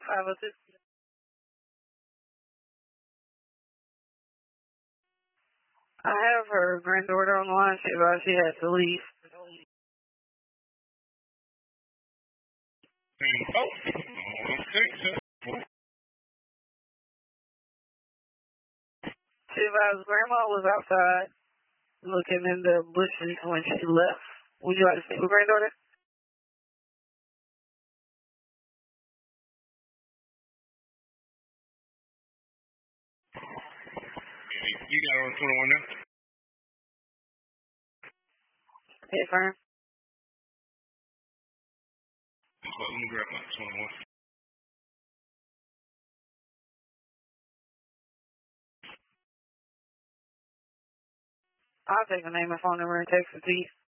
502. I have her granddaughter on the line. She advised she has to leave. Oh, okay. She advised Grandma was outside looking in the bushes when she left. Would you like to speak with granddaughter? You got her on 21 now? Hey, Fern. Let me grab my 21. I'll take the name and phone number and text it to you.